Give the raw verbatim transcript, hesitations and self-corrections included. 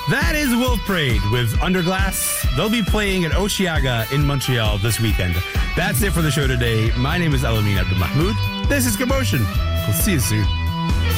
That is Wolf Parade with Underglass. They'll be playing at Oshiaga in Montreal this weekend. That's it for the show today. My name is Alamin Abdul Mahmoud. This is Commotion. We'll see you soon.